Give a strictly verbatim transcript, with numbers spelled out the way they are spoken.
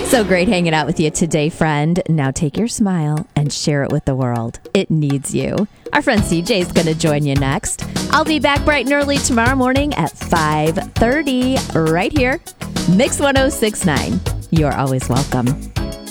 So great hanging out with you today, friend. Now take your smile and share it with the world. It needs you. Our friend C J is going to join you next. I'll be back bright and early tomorrow morning at five thirty right here. Mix one oh six point nine. You're always welcome.